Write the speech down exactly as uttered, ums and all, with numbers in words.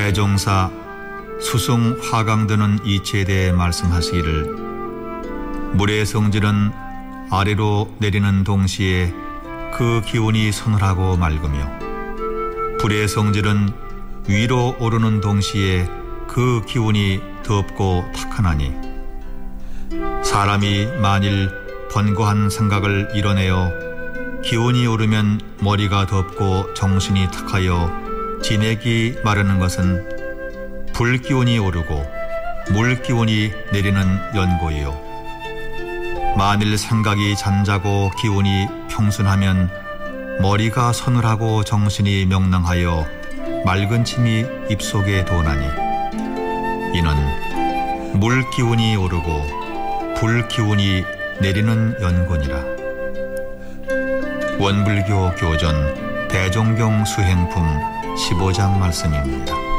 대종사 수승 화강드는 이치에 대해 말씀하시기를 물의 성질은 아래로 내리는 동시에 그 기운이 서늘하고 맑으며 불의 성질은 위로 오르는 동시에 그 기운이 덥고 탁하나니 사람이 만일 번거한 생각을 이뤄내어 기운이 오르면 머리가 덥고 정신이 탁하여 지내기 마르는 것은 불기운이 오르고 물기운이 내리는 연고이요 만일 생각이 잔자고 기운이 평순하면 머리가 서늘하고 정신이 명랑하여 맑은 침이 입속에 도나니 이는 물기운이 오르고 불기운이 내리는 연고니라. 원불교 교전 대종경 수행품 십오 장 말씀입니다.